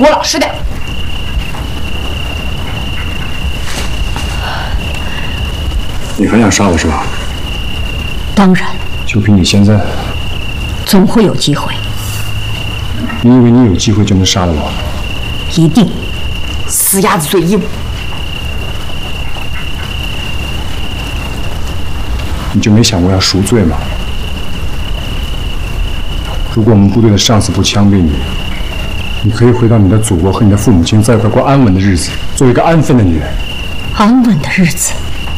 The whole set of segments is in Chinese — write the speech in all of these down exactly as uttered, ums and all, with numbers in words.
我老实点。 你还想杀我是吧？ 当然。 就凭你现在， 总会有机会。 你以为你有机会就能杀了我？ 一定。死鸭子嘴硬。 你就没想过要赎罪吗？如果我们部队的上司不枪毙你，你可以回到你的祖国和你的父母亲在一块过安稳的日子，做一个安分的女人。 安稳的日子，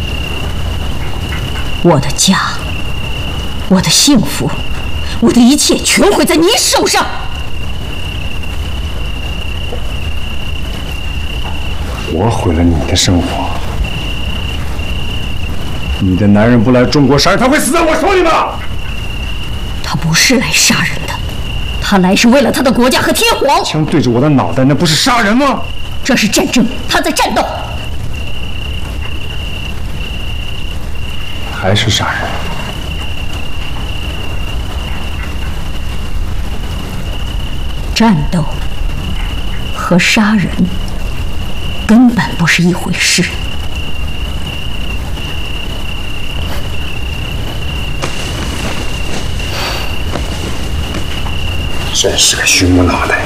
我的家，我的幸福，我的一切全毁在你手上。 我毁了你的生活。你的男人不来中国杀人，他会死在我手里吗？ 他不是来杀人的，他来是为了他的国家和天皇。 枪对着我的脑袋，那不是杀人吗？ 这是战争，他在战斗。 还是杀人？ 战斗和杀人根本不是一回事。 真是个戌母脑袋！